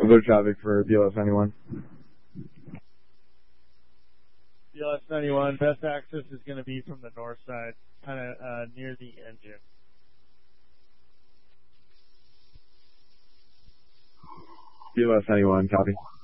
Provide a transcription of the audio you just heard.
Other traffic for BLS 91. BLS 91, best access is going to be from the north side, kind of near the engine. BLS 91, copy.